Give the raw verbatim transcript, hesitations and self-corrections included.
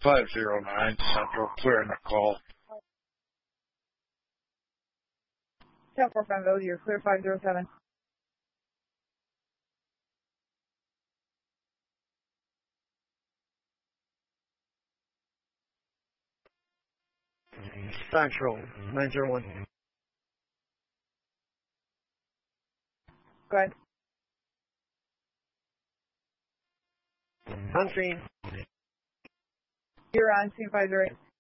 five zero nine Central, clearing the call. ten four five zero, you're clear five zero seven. Central, nine zero one. Go ahead. On scene. You're on scene five zero eight.